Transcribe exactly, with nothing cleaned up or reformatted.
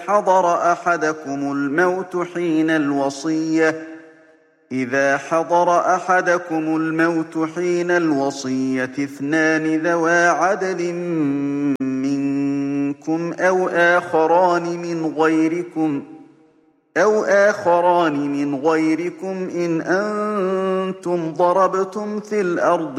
حضر أحدكم الموت حين الوصية إذا حضر أحدكم الموت حين الوصية اثنان ذوا عدل منكم أو آخران من غيركم أو آخران من غيركم إن أنتم ضربتم في الأرض